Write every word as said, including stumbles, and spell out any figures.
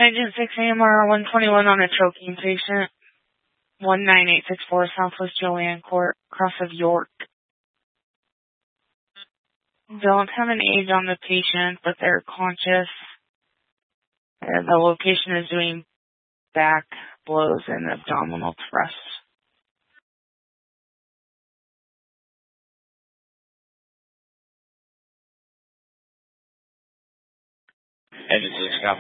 Engine six A M R one twenty-one on a choking patient. one nine eight six four Southwest Joanne Court, cross of York. Don't have an age on the patient, but they're conscious. And the location is doing back blows and abdominal thrusts. Engine six, copy.